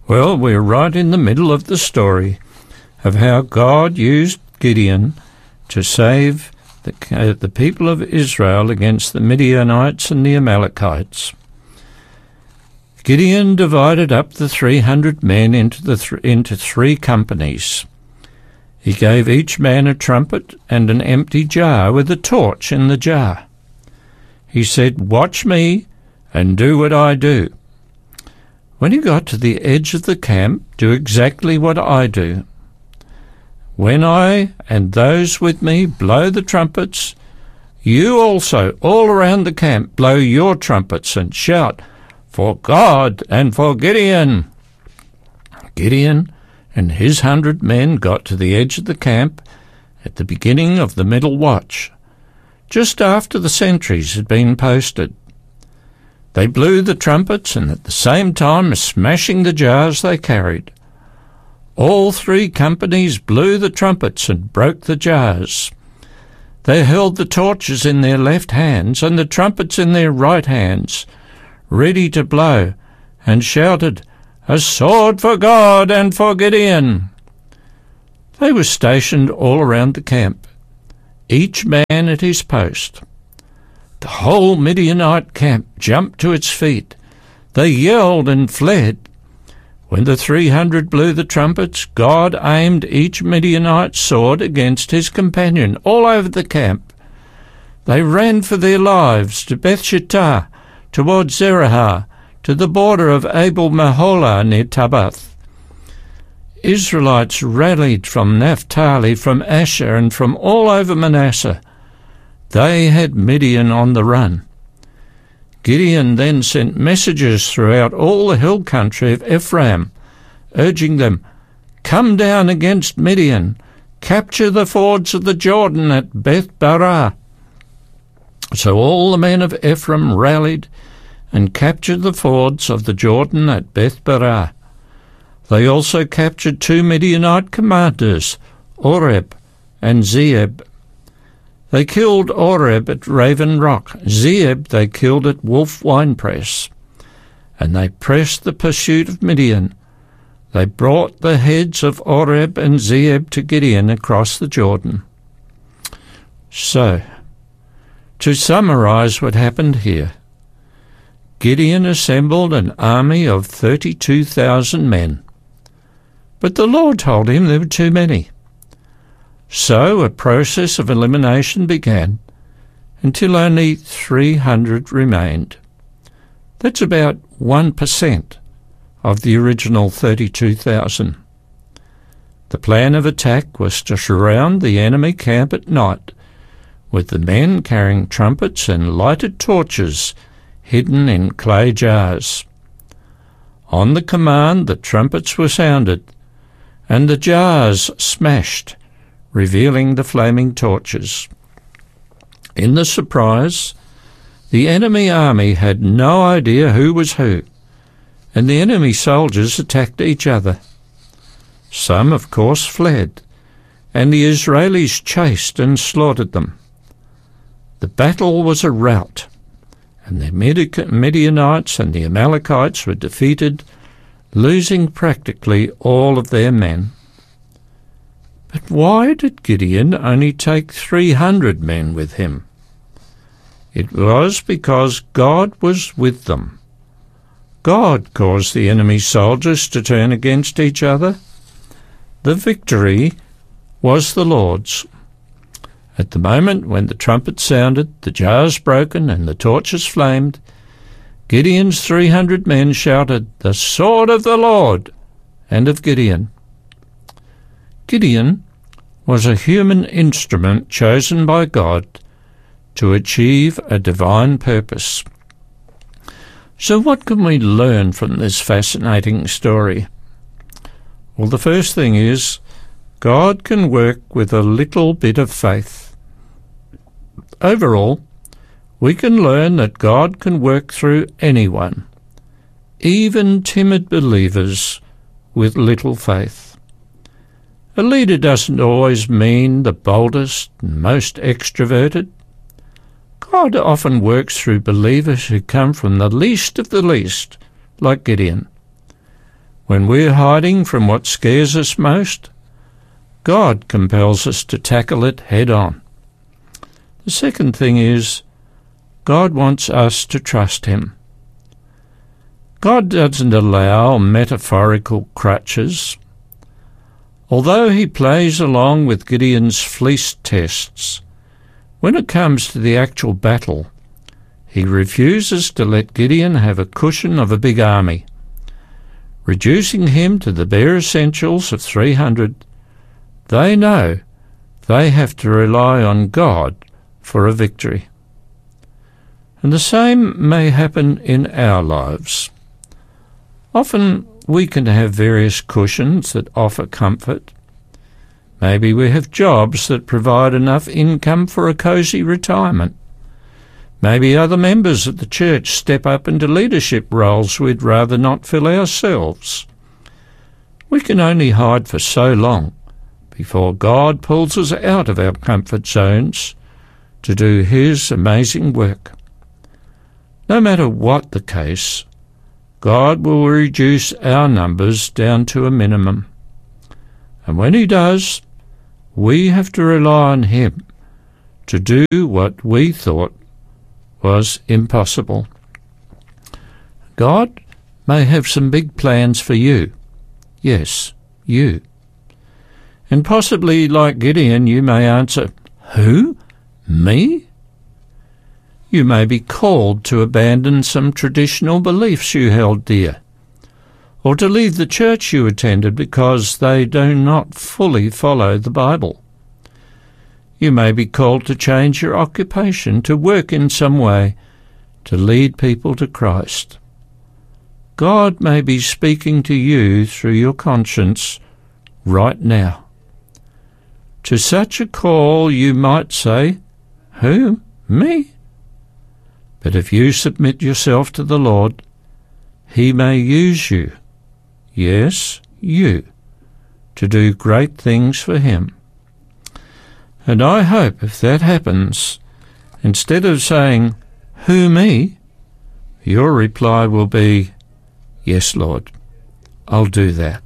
Well, we're right in the middle of the story of how God used Gideon to save the people of Israel against the Midianites and the Amalekites. Gideon divided up the 300 men into three companies. He gave each man a trumpet and an empty jar with a torch in the jar. He said, "Watch me and do what I do. When you got to the edge of the camp, do exactly what I do. When I and those with me blow the trumpets, you also, all around the camp, blow your trumpets and shout, 'For God and for Gideon!'" Gideon and his 100 men got to the edge of the camp at the beginning of the middle watch, just after the sentries had been posted. They blew the trumpets and at the same time smashing the jars they carried. All three companies blew the trumpets and broke the jars. They held the torches in their left hands and the trumpets in their right hands, ready to blow, and shouted, "A sword for God and for Gideon!" They were stationed all around the camp, each man at his post. The whole Midianite camp jumped to its feet. They yelled and fled. When the 300 blew the trumpets, God aimed each Midianite sword against his companion all over the camp. They ran for their lives to Beth-shittah, towards Zerahah, to the border of Abel-meholah near Tabbath. Israelites rallied from Naphtali, from Asher, and from all over Manasseh. They had Midian on the run. Gideon then sent messages throughout all the hill country of Ephraim, urging them, "Come down against Midian, capture the fords of the Jordan at Beth-barah." So all the men of Ephraim rallied and captured the fords of the Jordan at Beth-barah. They also captured 2 Midianite commanders, Oreb and Zeeb. They killed Oreb at Raven Rock. Zeeb they killed at Wolf Winepress. And they pressed the pursuit of Midian. They brought the heads of Oreb and Zeeb to Gideon across the Jordan. So, to summarize what happened here, Gideon assembled an army of 32,000 men. But the Lord told him there were too many. So a process of elimination began until only 300 remained. That's about 1% of the original 32,000. The plan of attack was to surround the enemy camp at night, with the men carrying trumpets and lighted torches hidden in clay jars. On the command, the trumpets were sounded, and the jars smashed, revealing the flaming torches. In the surprise, the enemy army had no idea who was who, and the enemy soldiers attacked each other. Some, of course, fled, and the Israelis chased and slaughtered them. The battle was a rout, and the Midianites and the Amalekites were defeated, losing practically all of their men. But why did Gideon only take 300 men with him? It was because God was with them. God caused the enemy soldiers to turn against each other. The victory was the Lord's. At the moment when the trumpet sounded, the jars broken, and the torches flamed, Gideon's 300 men shouted, "The sword of the Lord and of Gideon." Gideon was a human instrument chosen by God to achieve a divine purpose. So what can we learn from this fascinating story? Well, the first thing is, God can work with a little bit of faith. Overall, we can learn that God can work through anyone, even timid believers with little faith. A leader doesn't always mean the boldest and most extroverted. God often works through believers who come from the least of the least, like Gideon. When we're hiding from what scares us most, God compels us to tackle it head on. The second thing is, God wants us to trust him. God doesn't allow metaphorical crutches. Although he plays along with Gideon's fleece tests, when it comes to the actual battle, he refuses to let Gideon have a cushion of a big army. Reducing him to the bare essentials of 300, they know they have to rely on God for a victory. And the same may happen in our lives. Often we can have various cushions that offer comfort. Maybe we have jobs that provide enough income for a cosy retirement. Maybe other members of the church step up into leadership roles we'd rather not fill ourselves. We can only hide for so long before God pulls us out of our comfort zones to do his amazing work. No matter what the case, God will reduce our numbers down to a minimum. And when he does, we have to rely on him to do what we thought was impossible. God may have some big plans for you. Yes, you. And possibly, like Gideon, you may answer, "Who? Me?" You may be called to abandon some traditional beliefs you held dear, or to leave the church you attended because they do not fully follow the Bible. You may be called to change your occupation, to work in some way, to lead people to Christ. God may be speaking to you through your conscience right now. To such a call you might say, "Who? Me?" But if you submit yourself to the Lord, he may use you, yes, you, to do great things for him. And I hope if that happens, instead of saying, "Who, me?" your reply will be, "Yes, Lord, I'll do that."